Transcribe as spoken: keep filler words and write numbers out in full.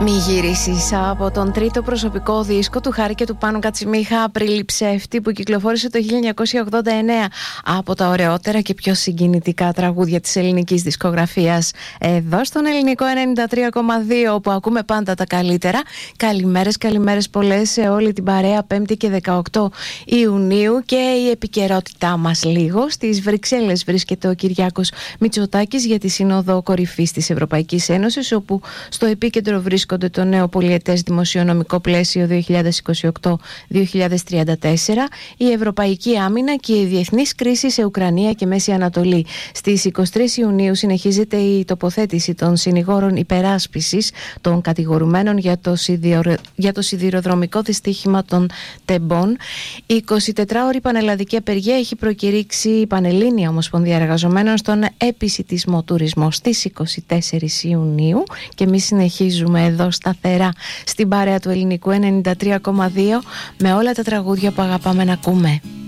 Μη γυρίσεις από τον τρίτο προσωπικό δίσκο του Χάρη και του Πάνου Κατσιμίχα, Απρίλη Ψεύτη, που κυκλοφόρησε το χίλια εννιακόσια ογδόντα εννέα, από τα ωραιότερα και πιο συγκινητικά τραγούδια της ελληνικής δισκογραφίας, εδώ στον Ελληνικό ενενήντα τρία κόμμα δύο, όπου ακούμε πάντα τα καλύτερα. Καλημέρες, καλημέρες πολλές σε όλη την παρέα. Πέμπτη και δεκαοκτώ Ιουνίου, και η επικαιρότητά μας λίγο. Στις Βρυξέλλες βρίσκεται ο Κυριάκος Μητσοτάκης για τη Σύνοδο Κορυφής της Ευρωπαϊκής Ένωσης, όπου στο επίκεντρο βρίσκονται το νέο πολιετές δημοσιονομικό πλαίσιο δύο χιλιάδες είκοσι οκτώ δύο χιλιάδες τριάντα τέσσερα, η ευρωπαϊκή άμυνα και η διεθνής κρίση σε Ουκρανία και Μέση Ανατολή. Στις είκοσι τρεις Ιουνίου συνεχίζεται η τοποθέτηση των συνηγόρων υπεράσπισης των κατηγορουμένων για το, σιδηρο... για το σιδηροδρομικό δυστύχημα των Τεμπών. Η εικοσιτετράωρη πανελλαδική απεργία έχει προκηρύξει η Πανελλήνια Ομοσπονδία Εργαζομένων στον επισιτισμό τουρισμό στις είκοσι τέσσερις Ιουνίου, και εμείς συνεχίζουμε εδώ σταθερά στην παρέα του Ελληνικού ενενήντα τρία κόμμα δύο με όλα τα τραγούδια που αγαπάμε να ακούμε.